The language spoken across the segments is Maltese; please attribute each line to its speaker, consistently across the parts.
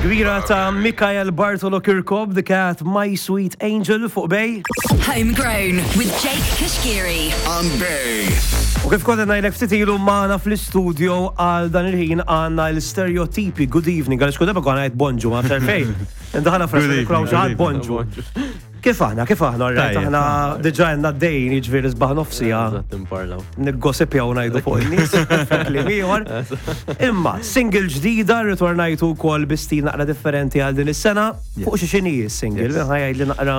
Speaker 1: Gwira ta' Mikhail Bartolo Kirkhope, dik kienet My Sweet Angel fuq Bej.
Speaker 2: Homegrown with Jake Kashgiri.
Speaker 3: On Bej.
Speaker 1: U kif konna ngħidlek ftit ilu magħna fl-istudio għal dan il-ħin għandna l-stereotipi good evening, għaliex kull darba konna ngħid bonġu ma f'xar fejn. Indaħħalna f'rasel ikraw xi ħadd bonġu. Kif aħna, orrejt, aħna diġà għandna d-dejn jiġifieri sbaħ nofsija. Niggosipjaw ngħidu fuq in-nies f'klim ieħor. Imma single ġdida rritornajtu wkoll bi stil naqra differenti għal din is-sena. Fuq xi xini s-single, ħajjgħid li naqra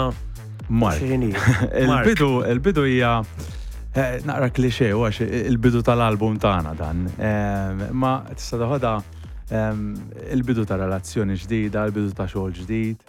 Speaker 4: Mark. Il-bidu hija naqra klixé għax il-bidu tal-album tagħna dan. Ma tista' taħodha il-bidu ta' relazzjoni ġdida, il-bidu ta' xogħol ġdid.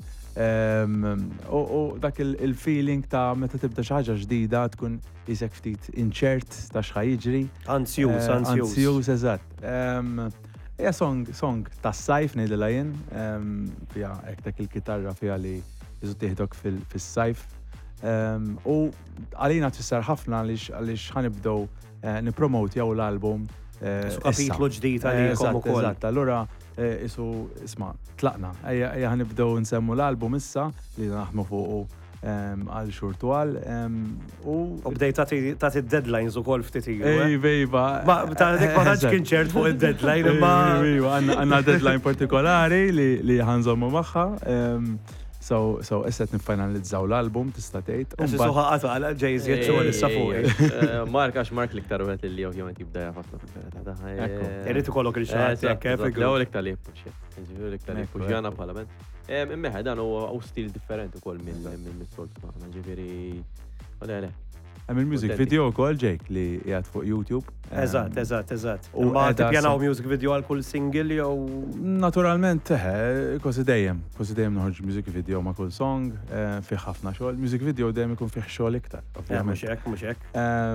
Speaker 4: U dak il-feeling ta' meta tibda xi ħaġa ġdida tkun isek ftit inċert ta' x'ħajjiġri. Anzjuż, eżatt. Hija song tas-sajf ngħidilha jien, fiha hekk dak il-kitarra fiha li jiżu tieħdok fis-sajf. U għalina tfisser ħafna għaliex ħanibdew nippromotjaw l-album.
Speaker 1: Kapitlu ġdid għalikom ukoll.
Speaker 4: Eżatt, allura isma' tlaqna. Ejja ħanibdew nsemmu l-album issa li naħdmu fuqu għal xhur twal. U
Speaker 1: bdejt tagħti d-deadlines ukoll ftit ilu.
Speaker 4: Bejba.
Speaker 1: Ma dik ma tantx kien ċert fuq id-deadline imma.
Speaker 4: Għandna deadline partikolari li ħanżommu magħha. So, esset nifinalizzaw l-album, tista' tgħid.
Speaker 1: Suħaqatu għal ġejż jitxogħol issa fuq.
Speaker 5: Mark liktar wieħed li ovvjament jibda ħafna fil-verità.
Speaker 1: Irid ikollok il-xagħat hekk.
Speaker 5: L-ewwel iktar li jippuxxa. L-ewwel iktar li jippuxxana bħala band. Immeħ dan huwa stil differenti wkoll mill-solt magħna, ġifieri.
Speaker 4: Hemm il-music video wkoll Jake li qiegħed fuq YouTube.
Speaker 1: Eżatt. Ma tippjanaw music video għal kull single jew
Speaker 4: naturalment kważi dejjem noħorġ music video ma' kull song fih ħafna xogħol. Music video dejjem ikun fih xogħol iktar.
Speaker 1: Mhux hekk.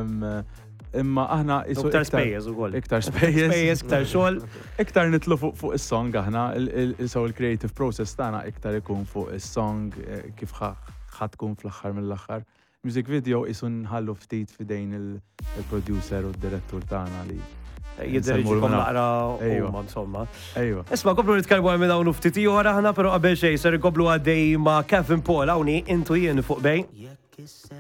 Speaker 4: Imma aħna
Speaker 1: iktar spejjeż ukoll.
Speaker 4: Iktar spejjeż,
Speaker 1: iktar xogħol.
Speaker 4: Iktar nitlu fuq is-song aħna, il-creative process tagħna iktar ikun fuq is-song kif ħadd tkun fl-aħħar mill-aħħar. Music video isun ħallu ftit fidejn il-producer u d-direttur tagħna li
Speaker 1: jidderġikom naqra huma insomma.
Speaker 4: Ejwa.
Speaker 1: Isma' komplu nitkellmu minn hawn ftit ieħor aħna però qabel xejn ser ikomplu għaddej ma' Kevin Paul hawnni intu jien fuq Bej.